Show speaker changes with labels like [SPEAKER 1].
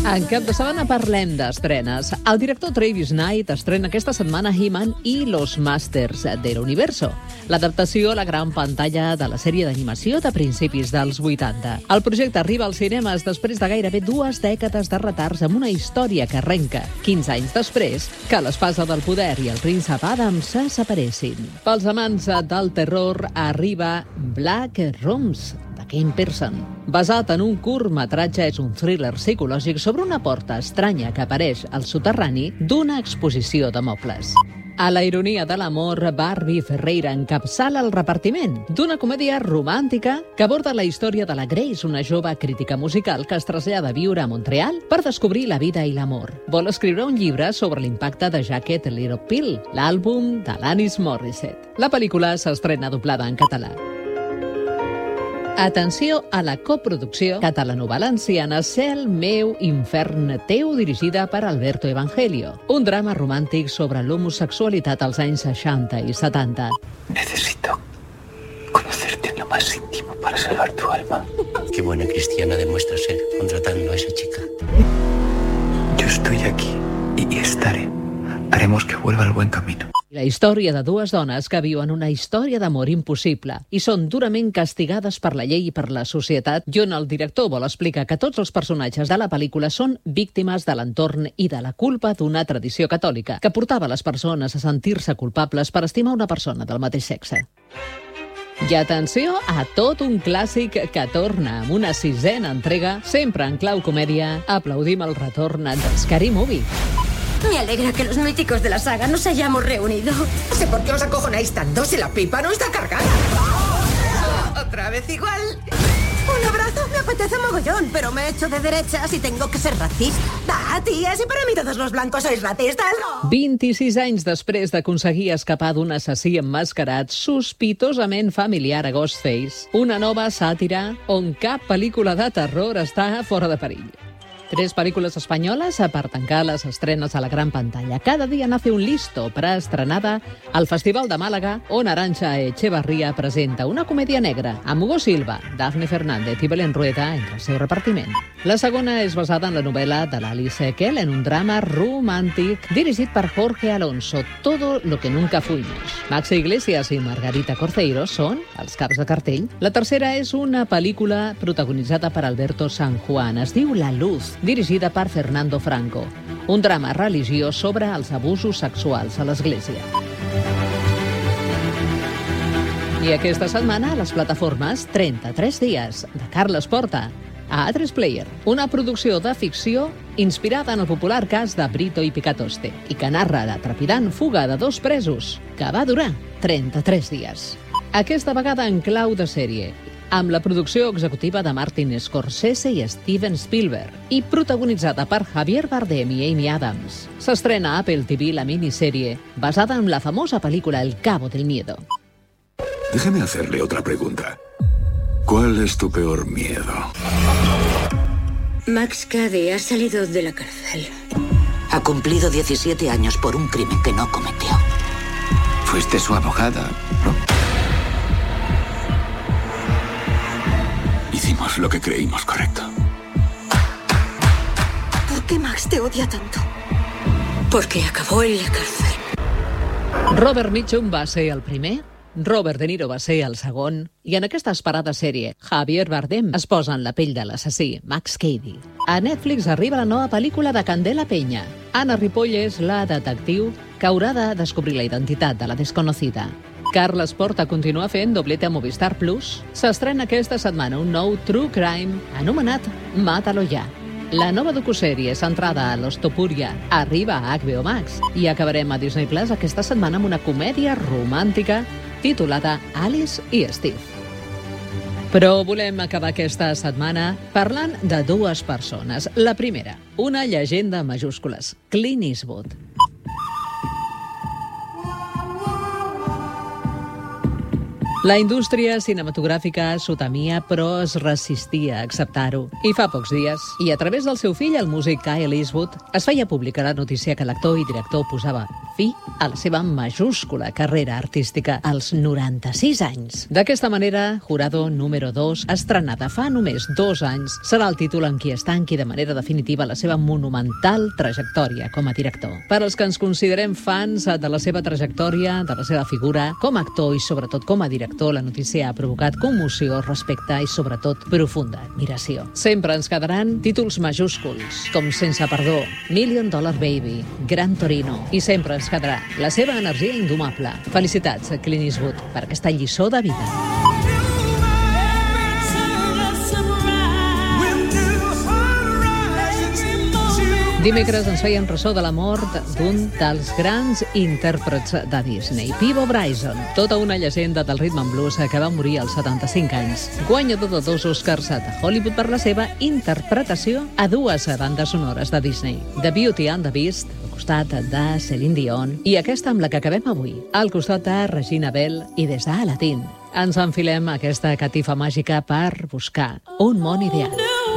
[SPEAKER 1] En cap de setmana parlem d'estrenes. El director Travis Knight estrena aquesta setmana He-Man i los Masters del Universo, l'adaptació a la gran pantalla de la sèrie d'animació de principis dels 80. El projecte arriba als cinemes després de gairebé 2 dècades de retards amb una història que arrenca 15 anys després que l'espasa del poder i el príncep Adam se separessin. Pels amants del terror arriba Black Rooms, de Ken Pearson. Basat en un curtmetratge, és un thriller psicològic sobre una porta estranya que apareix al soterrani d'una exposició de mobles. A la ironia de l'amor, Barbie Ferreira encapçala el repartiment d'una comèdia romàntica que aborda la història de la Grace, una jove crítica musical que es trasllada a viure a Montreal per descobrir la vida i l'amor. Vol escriure un llibre sobre l'impacte de Jagged Little Pill, l'àlbum d'Alanis Morissette. La pel·lícula s'estrena doblada en català. Atenció a la coproducció catalano-valenciana Cel meu, infern teu, dirigida per Alberto Evangelio. Un drama romàntic sobre l'homosexualitat als anys 60 i 70.
[SPEAKER 2] Necesito conocerte en lo más íntimo para salvar tu alma.
[SPEAKER 3] Qué buena cristiana demuestra ser contratando a esa chica.
[SPEAKER 2] Yo estoy aquí y estaré. Haremos que vuelva al buen camino.
[SPEAKER 1] La història de 2 dones que viuen una història d'amor impossible i són durament castigades per la llei i per la societat, i on el director vol explicar que tots els personatges de la pel·lícula són víctimes de l'entorn i de la culpa d'una tradició catòlica que portava les persones a sentir-se culpables per estimar una persona del mateix sexe. I atenció a tot un clàssic que torna amb una 6a entrega, sempre en clau comèdia. Aplaudim el retorn de Scary Movie.
[SPEAKER 4] Me alegra que los míticos de la saga nos hayamos reunido.
[SPEAKER 5] No sé por qué os acojonáis tanto si la pipa no está cargada. ¿Otra vez igual?
[SPEAKER 4] Un abrazo, me apetece mogollón, pero me he hecho de derechas y tengo que ser racista.
[SPEAKER 5] Va, tía, si para mí todos los blancos sois racistas.
[SPEAKER 1] 26 anys després d'aconseguir escapar d'un assassí emmascarat sospitosament familiar a Ghostface, una nova sàtira on cap pel·lícula de terror està fora de perill. 3 pel·lícules espanyoles per tancar les estrenes a la gran pantalla. Cada dia nace un listo, preestrenada al Festival de Màlaga, on Arantxa Echevarría presenta una comèdia negra amb Hugo Silva, Dafne Fernández i Belén Rueda entre el seu repartiment. La segona és basada en la novel·la de l'Alice Kell, en un drama romàntic dirigit per Jorge Alonso, Todo lo que nunca fuimos. Maxi Iglesias i Margarita Corceiro són els caps de cartell. La tercera és una pel·lícula protagonitzada per Alberto San Juan. Es diu La Luz, dirigida per Fernando Franco. Un drama religiós sobre els abusos sexuals a l'Església. I aquesta setmana a les plataformes 33 dies, de Carles Porta, a A3 Player, una producció de ficció inspirada en el popular cas de Brito i Picatoste i que narra la trepidant fuga de 2 presos, que va durar 33 dies. Aquesta vegada en clau de sèrie, amb la producció executiva de Martin Scorsese i Steven Spielberg i protagonitzada per Javier Bardem i Amy Adams. S'estrena a Apple TV la minissèrie basada en la famosa pel·lícula El Cabo del Miedo.
[SPEAKER 6] Déjeme hacerle otra pregunta. ¿Cuál es tu peor miedo?
[SPEAKER 4] Max Cady ha salido de la cárcel.
[SPEAKER 7] Ha cumplido 17 años por un crimen que no cometió.
[SPEAKER 2] Fuiste su abogada, ¿no?
[SPEAKER 6] Hicimos lo que creímos correcto.
[SPEAKER 4] ¿Por qué Max te odia tanto? Porque acabó en la cárcel.
[SPEAKER 1] Robert Mitchum va ser el primer, Robert De Niro va ser el segon, i en aquesta esperada sèrie, Javier Bardem es posa en la pell de l'assassí, Max Cady. A Netflix arriba la nova pel·lícula de Candela Peña. Ana Ripoll és la detectiu que haurà de descobrir la identitat de la desconocida. Carles Porta continua fent doblete a Movistar Plus. S'estrena aquesta setmana un nou True Crime anomenat Mátalo ya. La nova docusèrie centrada a l'Ostopúria arriba a HBO Max i acabarem a Disney Plus aquesta setmana amb una comèdia romàntica titulada Alice i Steve. Però volem acabar aquesta setmana parlant de 2 persones. La primera, una llegenda en majúscules, Clint Eastwood. La indústria cinematogràfica s'ho temia, però es resistia a acceptar-ho. I fa pocs dies, i a través del seu fill, el músic Kyle Eastwood, es feia pública la notícia que l'actor i director posava fi a la seva majúscula carrera artística als 96 anys. D'aquesta manera, Jurado número 2, estrenada fa només 2 anys, serà el títol en qui es tanqui de manera definitiva la seva monumental trajectòria com a director. Per als que ens considerem fans de la seva trajectòria, de la seva figura, com a actor i sobretot com a director, la notícia ha provocat commoció, respecte i sobretot profunda admiració. Sempre ens quedaran títols majúsculs, com Sense perdó, Million Dollar Baby, Gran Torino, i sempre ens quedarà la seva energia indomable. Felicitats a Clint Eastwood per aquesta lliçó de vida. Dimecres ens feien ressò de la mort d'un dels grans intèrprets de Disney, Peabo Bryson, tota una llegenda del rhythm and blues que va morir als 75 anys. Guanyador de 2 Oscars de Hollywood per la seva interpretació a 2 bandes sonores de Disney, The Beauty and the Beast, al costat de Celine Dion, i aquesta amb la que acabem avui, al costat de Regina Bell i des d'Aladdin. Ens enfilem aquesta catifa màgica per buscar un món ideal.